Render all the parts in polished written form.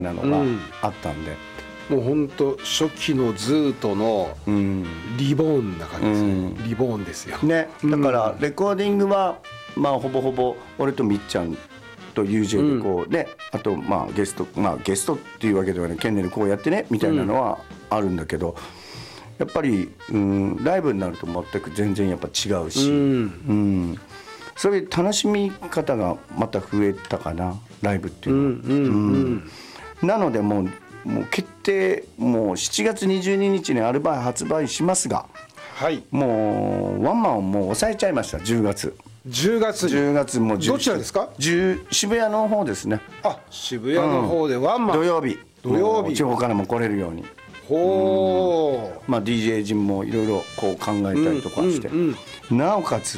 なのがあったんで、 もうほんと初期のズートのリボーンな感じですね、リボーンですよね。だからレコーディングはまあほぼほぼ俺とみっちゃんと UJ でこうで、あとまあゲストっていうわけではね、ケンネルこうやってねみたいなのはあるんだけど、やっぱりライブになると全く全然やっぱ違うし、そういう楽しみ方がまた増えたかな、ライブっていうのは。なのでもう決定、もう7月22日にアルバム発売しますが、 はい、 もうワンマンをもう抑えちゃいました。10月もうどちらですか？ 渋谷の方ですね。 あ、渋谷の方でワンマン、 土曜日地方からも来れるように、まあ DJ 陣もいろいろこう考えたりとかして、なおかつ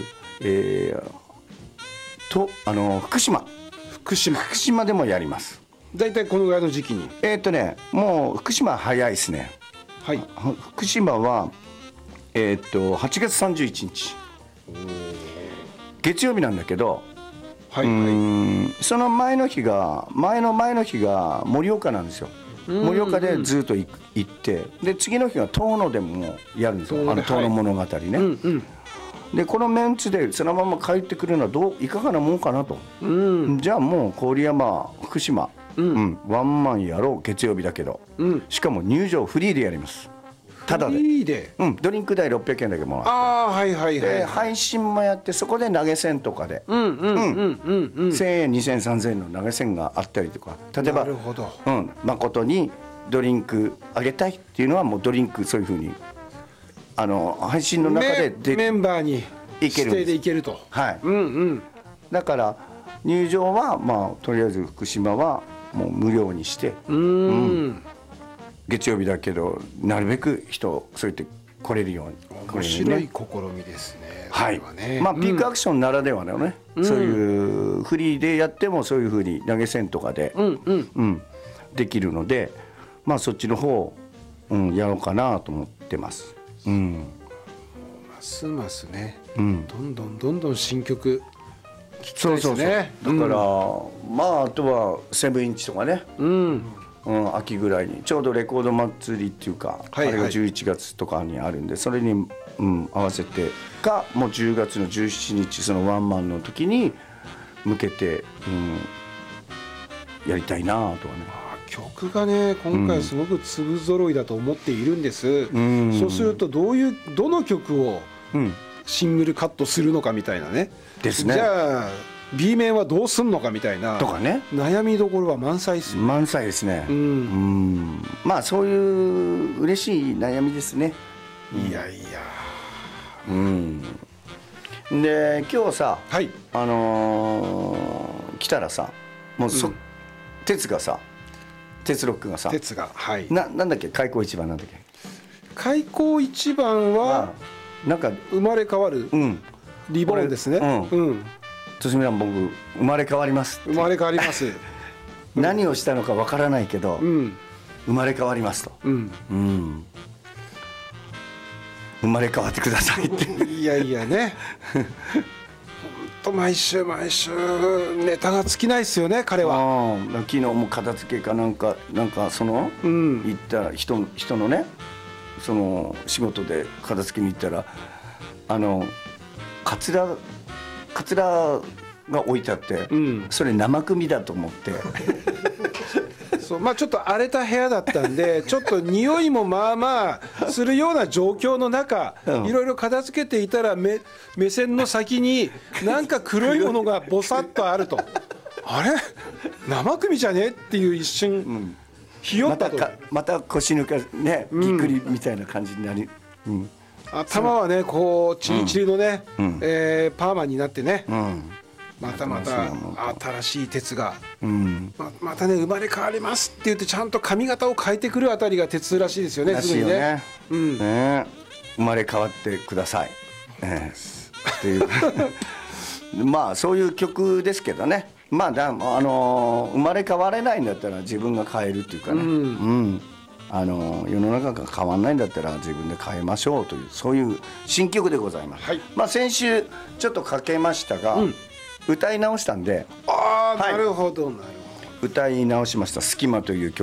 福島でもやります。 だいたいこのぐらいの時期にもう福島は早いですね。はい、福島は8月31日月曜日なんだけど、その前の日が盛岡なんですよ。盛岡でずっと行って、で次の日が遠野でもやるんですよ、遠野物語ね。でこのメンツでそのまま帰ってくるのはいかがなもんかなと、じゃあもう郡山福島、ワンマンやろう、月曜日だけど、しかも入場フリーでやります。ただで、ドリンク代600円だけもらって、で配信もやって、そこで投げ銭とかで1000円2000円3000円の投げ銭があったりとか、例えば誠にドリンクあげたいっていうのはもうドリンクそういうふうに配信の中でメンバーに指定でいけると。 だから入場はまあとりあえず福島はもう無料にして、月曜日だけどなるべく人そうやって来れるように。 面白い試みですね。 はい、まあピークアクションならではのね、そういうフリーでやってもそういうふうに投げ銭とかでできるので、まあそっちの方やろうかなと思ってます。 ますますね、どんどん新曲聴きたいですね。 だからまああとは7インチとかね、秋ぐらいにちょうどレコード祭りっていうか、あれが11月とかにあるんで、それに合わせてかもう10月の17日そのワンマンの時に向けてやりたいなとはね。 曲がね今回すごく粒揃いだと思っているんです。そうするとどの曲をシングルカットするのかみたいなね。 ですね。 じゃあ B 面はどうすんのかみたいなとかね、 悩みどころは満載ですよ。 満載ですね。まあそういう嬉しい悩みですね。 いやいや。 で今日さ、来たらさ、もう哲がさ、哲ロックがさ、なんだっけ、開口一番なんだっけ。 開口一番はなんか生まれ変わるリボンですね。 としみさん、僕生まれ変わります。 生まれ変わります。 何をしたのかわからないけど、生まれ変わりますと。生まれ変わってくださいって。 いやいやね。本当毎週ネタが尽きないですよね、彼は。 昨日も片付けかなんかその行った人のね、その仕事で片付けに行ったらカツラが置いてあって、それ生首だと思って。 まあちょっと荒れた部屋だったんでちょっと匂いもまあまあするような状況の中、いろいろ片付けていたら目線の先になんか黒いものがボサッとあると、あれ生首じゃねっていう一瞬ひよったと、 また腰抜かね、ぎっくりみたいな感じになり、 頭はねこうチリチリのね、パーマになってね、また新しい鉄が、またね生まれ変わりますって言ってちゃんと髪型を変えてくるあたりが鉄らしいですよね。すぐにね、 生まれ変わってください、っていうまあそういう曲ですけどね。まあ生まれ変われないんだったら自分が変えるっていうかね、世の中が変わらないんだったら自分で変えましょうという、そういう新曲でございます。まあ先週ちょっとかけましたが、歌い直したんで。 なるほどなるほど。 歌い直しました「隙間」という曲